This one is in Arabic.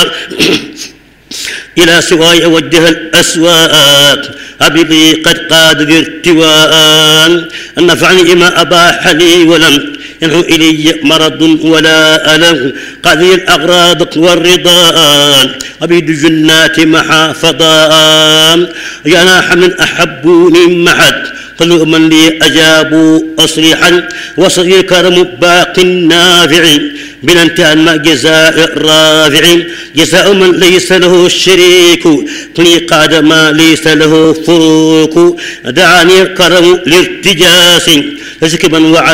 إلى سواي وجه الأسواق حبيبي قد قاد الارتواء نفعني ما أباح لي ولم ينهو إلي مرض ولا ألم قاضي الأغراض والرضا عبيد الجنات محافظا يا ناح من أحبوني معد كل من لي أجابوا أصريحا وصغير كرم باق نافع بلا انتهى ما جزاء رافع جزاء من ليس له الشريك كل قاد ما ليس له فروق دعاني الكرم لارتجاس لسكبا وعلى